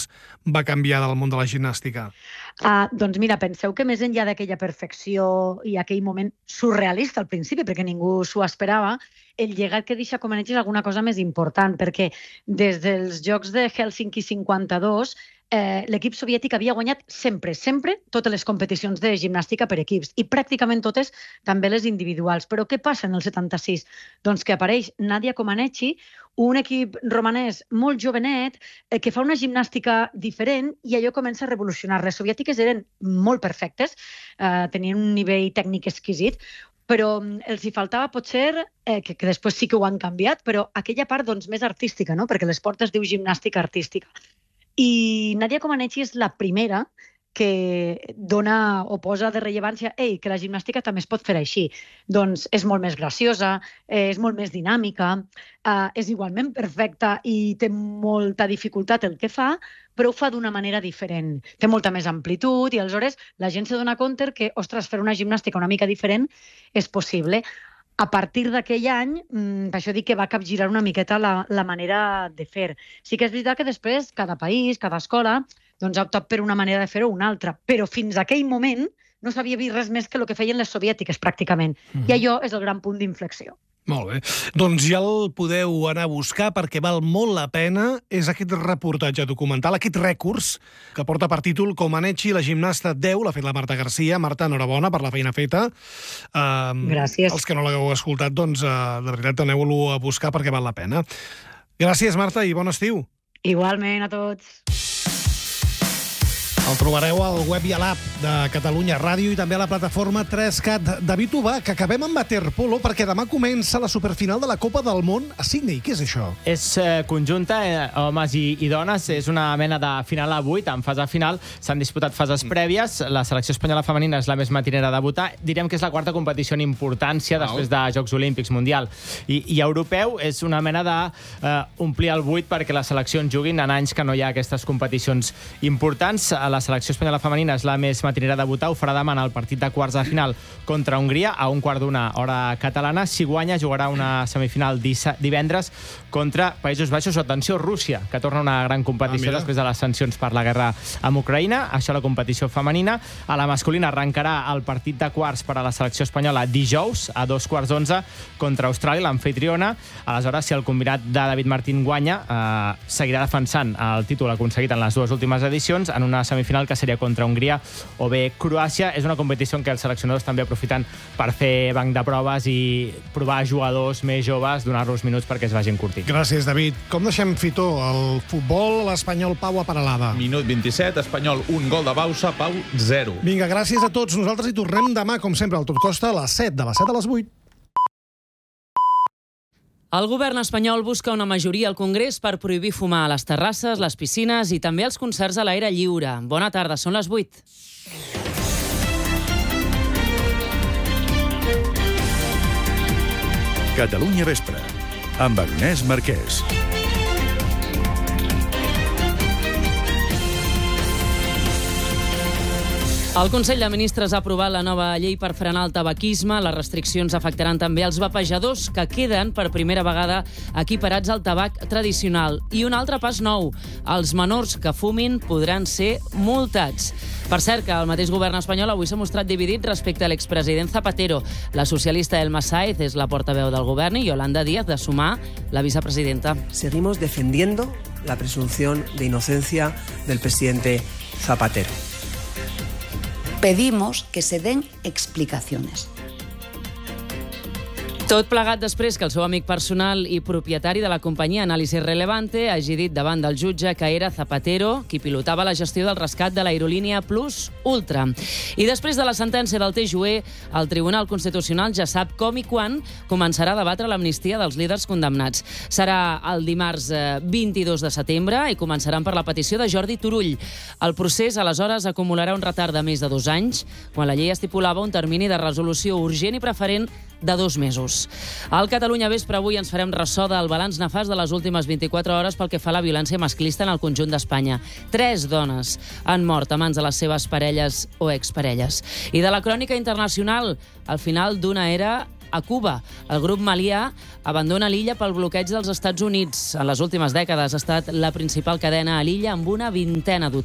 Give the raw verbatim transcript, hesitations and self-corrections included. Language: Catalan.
temps va canviar del món de la gimnàstica? Uh, doncs mira, penseu que més enllà d'aquella perfecció i aquell moment surrealista al principi, perquè ningú s'ho esperava, el llegat que deixa Comaneci és alguna cosa més important, perquè des dels Jocs de Hèlsinki cinquanta-dos eh, l'equip soviètic havia guanyat sempre, sempre totes les competicions de gimnàstica per equips i pràcticament totes també les individuals. Però què passa en el setanta-sis? Doncs que apareix Nadia Comaneci, un equip romanès molt jovenet eh, que fa una gimnàstica diferent i allò comença a revolucionar. Les soviètiques eren molt perfectes, eh, tenien un nivell tècnic exquisit, però els hi faltava potser, eh, que, que després sí que ho han canviat, però aquella part doncs, més artística, no? Perquè l'esport es diu gimnàstica artística. I Nadia Comaneci és la primera que dona o posa de rellevància ei, que la gimnàstica també es pot fer així. Doncs és molt més graciosa, és molt més dinàmica, eh, és igualment perfecta i té molta dificultat el que fa, però ho fa d'una manera diferent. Té molta més amplitud i aleshores la gent se dona compte que, ostres, fer una gimnàstica una mica diferent és possible. A partir d'aquell any, per això dic que va capgirar una miqueta la, la manera de fer. Sí que és veritat que després cada país, cada escola, doncs ha optat per una manera de fer-ho o una altra, però fins a aquell moment no s'havia vist res més que el que feien les soviètiques, pràcticament. Mm-hmm. I allò és el gran punt d'inflexió. Molt bé. Doncs ja el podeu anar a buscar perquè val molt la pena. És aquest reportatge documental, aquest rècords que porta per títol Comaneci, la gimnasta deu, l'ha fet la Marta Garcia. Marta, enhorabona per la feina feta. Um, Gràcies. Els que no l'hagueu escoltat, doncs, uh, de veritat, aneu-lo a buscar perquè val la pena. Gràcies, Marta, i bon estiu. Igualment a tots. El trobareu al web i a l'app de Catalunya Ràdio i també a la plataforma tres cat. David Ubach, que acabem amb waterpolo perquè demà comença la superfinal de la Copa del Món a Sydney. Què és això? És eh, conjunta, eh, homes i, i dones. És una mena de final a vuit. En fase final s'han disputat fases prèvies. La selecció espanyola femenina és la més matinera a debutar. Direm que és la quarta competició en importància després de Jocs Olímpics Mundial. I, i europeu és una mena de eh, omplir el buit perquè les seleccions juguin en anys que no hi ha aquestes competicions importants. A la selecció espanyola femenina és la més matinera a debutar. Ho farà demà en el partit de quarts de final contra Hongria a un quart d'una hora catalana. Si guanya, jugarà una semifinal divendres contra Països Baixos o, atenció, Rússia, que torna una gran competició ah, després de les sancions per la guerra amb Ucraïna. Això la competició femenina. A la masculina arrencarà el partit de quarts per a la selecció espanyola dijous a dos quarts d'onze contra Austràlia, l'amfitriona. Aleshores, si el combinat de David Martín guanya, eh, seguirà defensant el títol aconseguit en les dues últimes edicions en una semifinal final que seria contra Hongria o bé Croàcia. És una competició en què els seleccionadors també aprofiten per fer banc de proves i provar jugadors més joves, donar-los minuts perquè es vagin curtint. Gràcies, David. Com deixem, Fitó, el futbol, l'Espanyol Pau a Peralada? Minut vint-i-set, Espanyol un gol de Bausa, Pau zero. Vinga, gràcies a tots. Nosaltres hi tornem demà, com sempre, al Tot Costa, a les set, de les set a les vuit. El govern espanyol busca una majoria al Congrés per prohibir fumar a les terrasses, les piscines i també els concerts a l'aire lliure. Bona tarda, són les vuit. Catalunya Vespre, amb Agnès Marquès. El Consell de Ministres ha aprovat la nova llei per frenar el tabaquisme. Les restriccions afectaran també els vapejadors, que queden per primera vegada equiparats al tabac tradicional. I un altre pas nou. Els menors que fumin podran ser multats. Per cert, que el mateix govern espanyol avui s'ha mostrat dividit respecte a l'expresident Zapatero. La socialista Elma Sáez és la portaveu del govern i Yolanda Díaz de Sumar, la vicepresidenta. Seguimos defendiendo la presunción de inocencia del presidente Zapatero. Pedimos que se den explicaciones. Tot plegat després que el seu amic personal i propietari de la companyia Anàlisi Relevante hagi dit davant del jutge que era Zapatero qui pilotava la gestió del rescat de l'aerolínia Plus Ultra. I després de la sentència del T J U E, el Tribunal Constitucional ja sap com i quan començarà a debatre l'amnistia dels líders condemnats. Serà el dimarts vint-i-dos de setembre i començaran per la petició de Jordi Turull. El procés, aleshores, acumularà un retard de més de dos anys, quan la llei estipulava un termini de resolució urgent i preferent de dos mesos. Al Catalunya Vespre avui ens farem ressò del balanç nefast de les últimes vint-i-quatre hores pel que fa a la violència masclista en el conjunt d'Espanya. Tres dones han mort a mans de les seves parelles o exparelles. I de la crònica internacional, al final d'una era a Cuba. El grup malià abandona l'illa pel bloqueig dels Estats Units. En les últimes dècades ha estat la principal cadena a l'illa amb una vintena d'hotels.